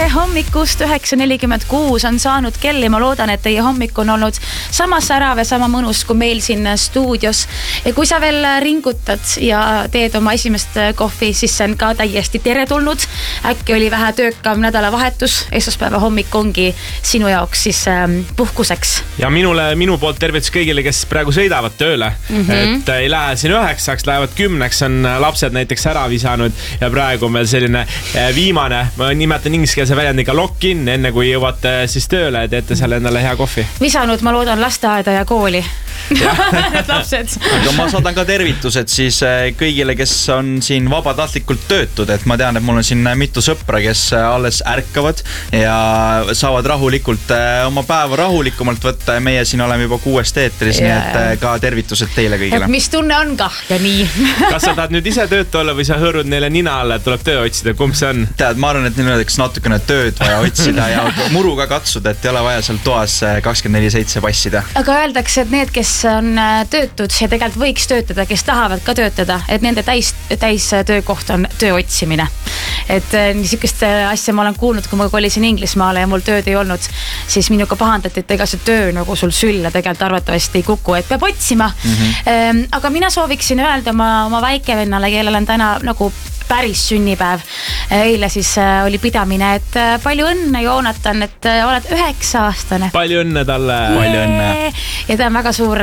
hommikust, 9.46 on saanud kell ja ma loodan, et teie hommik on olnud sama särav ja sama mõnus kui meil siin stuudios. Ja kui sa veel ringutad ja teed oma esimest kohvi, siis see on ka täiesti teretulnud. Äkki oli vähe töökam nädalavahetus, esmaspäeva hommik ongi sinu jaoks siis puhkuseks. Ja minu poolt tervitus kõigile, kes praegu sõidavad tööle. Et ei lähe siin 9, lähevad 10, on lapsed näiteks ära visanud ja praegu on meil selline viimane, ma nimetan ingliskeelse väljendiga lock-in, enne kui jõuate siis tööle ja teete seal endale hea kohvi. Visanud, ma loodan, lasteaeda ja kooli. Need lapsed. Aga ma saadan ka tervitused siis kõigile, kes on siin vabatahtlikult töötud, et ma tean, et mul on siin mitu sõpra, kes alles ärkavad ja saavad rahulikult oma päeva rahulikumalt võtta ja meie siin oleme juba 6 eetris, nii et ka tervitused teile kõigile. Et mis tunne on kah ja nii. Kas sa tahad nüüd ise töötu olla või sa hõõrud neile nina alla, et tuleb töö otsida, kumb see on? Tead, ma arvan, et neil oleks natukene tööd vaja otsida ja muruga katsuda, et ei ole vaja seal toas 24/7 passida. Aga öeldakse, et need, kes on töötud ja tegelikult võiks töötada, kes tahavad ka töötada, et nende täis töökoht on töö otsimine. Et niisugust asja ma olen kuulnud, kui ma kolisin Inglismaale ja mul tööd ei olnud, siis minuga pahandati, et ega see töö nagu sul sülle tegelikult arvatavasti ei kuku, et peab otsima. Aga mina sooviksin öelda oma väikevennale, kellel on täna nagu päris sünnipäev. Eile siis oli pidamine, et palju õnne, Joonatan, et oled 9-aastane. Palju õnne talle. Palju õnne. Ja ta on väga suur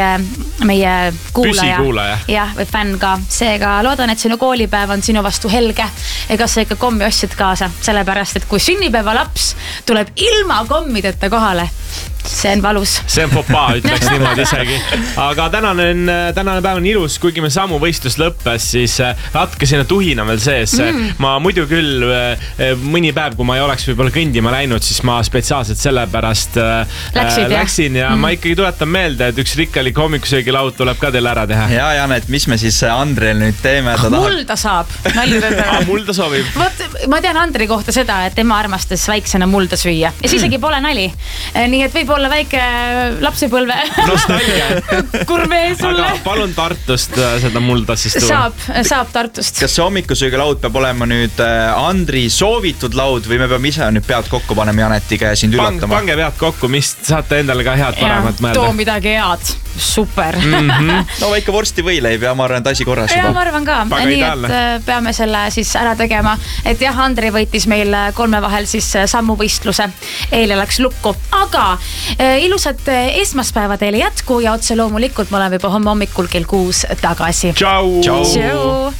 meie kuulaja. Püsikuulaja. Jah, või fänn ka. Seega loodan, et sinu koolipäev on sinu vastu helge. Ega sa ikka kommi ostsid kaasa. Sellepärast, et kui sünnipäeva laps tuleb ilma kommideta kohale, see on valus. See on popaa, ütleks niimoodi isegi. Aga tänane päev on ilus, kuigi me samu võistlus lõppes, siis natuke sinna tuhina veel sees. Ma muidu küll mõni päev, kui ma ei oleks võib-olla kõndima läinud, siis ma spetsiaalselt sellepärast läksin ja ma ikkagi tuletan meelde, et üks rikkalik hommikusöögi laud tuleb ka teil ära teha. Ja Janet, mis me siis Andrel nüüd teeme? Mulda saab. Mulda sobib. Ma tean Andri kohta seda, et tema armastas väiksena mulda süüa. Ja siis isegi pole nali. Nii et võib olla väike lapsepõlve. Nostalgia. Kurmee sulle. Aga palun Tartust seda mulda siis tuua. Saab Tartust. Kas see hommikusöögi laud peab olema nüüd Andri soovitud laud või me peame ise nüüd pead kokku panema Janetiga ja sind üllatama? Pange pead kokku, mis saate endale ka head paremat mõelda. Too midagi head. Super. No väike vorsti võileib ja ma arvan, et asi korras juba. Ja ma arvan ka. Nii et peame selle siis ära tegema. Et jah, Andri võitis meil 3 vahel siis sammuvõistluse. Eile läks lukku. Aga ilusat esmaspäeva teile jätku ja otse loomulikult ma olen juba hommikul kell 6 tagasi. Tšau!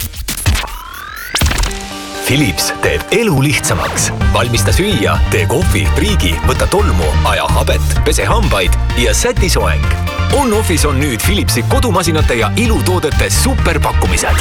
Philips teeb elu lihtsamaks. Valmista süüa, tee kohvi, priigi, võta tolmu, aja habet, pese hambaid ja säti soeng. On-Office on nüüd Philipsi kodumasinate ja ilutoodete superpakkumised.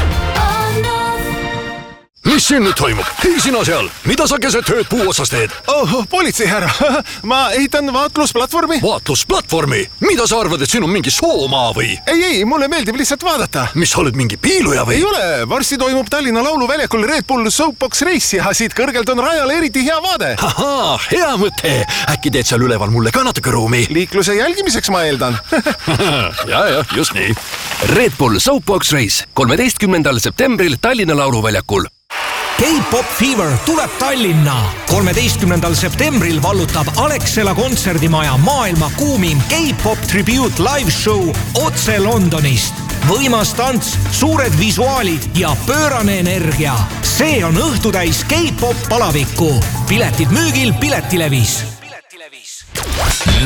Mis siin nüüd toimub? Hei sina seal, mida sa keset tööd puu otsas teed? Politsei härra, ma ehitan vaatlusplatvormi. Vaatlusplatvormi? Mida sa arvad, et siin on mingi soomaa või? Ei, mulle meeldib lihtsalt vaadata. Mis sa oled mingi piiluja või? Ei ole, varsti toimub Tallinna lauluväljakul Red Bull Soapbox Race ja siit kõrgelt on rajale eriti hea vaade. Ahaa, hea mõte. Äkki teed seal üleval mulle ka natuke ruumi? Liikluse jälgimiseks ma eeldan. ja, just nii. Red Bull Soapbox Race 13. septembril Tallinna lauluväljakul. K-Pop Fever tuleb Tallinna. 13. septembril vallutab Alexela kontserdimaja maailma kuumim K-Pop Tribute live show otse Londonist. Võimas tants, suured visuaalid ja pöörane energia. See on õhtutäis K-Pop palavikku. Piletid müügil Piletilevis.